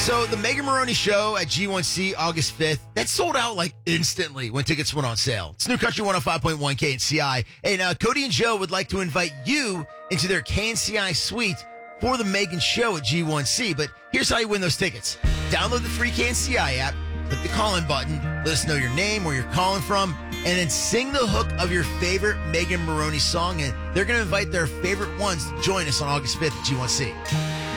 So the Megan Maroney show at G1C August 5th, that sold out like instantly when tickets went on sale. It's New Country 105.1 KNCI. And Cody and Joe would like to invite you into their KNCI suite for the Megan show at G1C. But here's how you win those tickets. Download the free KNCI app, click the call-in button, let us know your name, where you're calling from, and then sing the hook of your favorite Megan Maroney song. And they're going to invite their favorite ones to join us on August 5th at G1C.